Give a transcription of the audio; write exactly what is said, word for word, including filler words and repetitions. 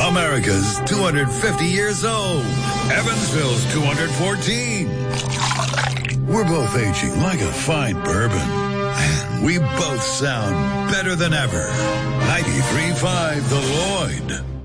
America's two hundred fifty years old. Evansville's two hundred fourteen. We're both aging like a fine bourbon. And we both sound better than ever. ninety-three point five The Lloyd.